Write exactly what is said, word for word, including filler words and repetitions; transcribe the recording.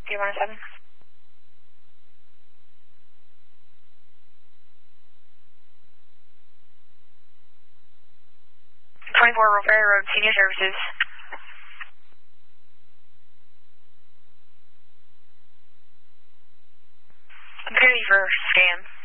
three one seven. twenty-four Roberta Road, Senior Services. I'm ready for scan.